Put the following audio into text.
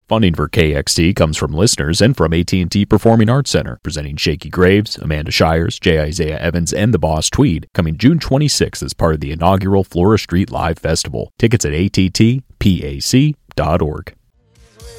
Funding for KXT comes from listeners and from AT&T Performing Arts Center, presenting Shakey Graves, Amanda Shires, J. Isaiah Evans, and the Boss Tweed, coming June 26th as part of the inaugural Flora Street Live Festival. Tickets at attpac.org.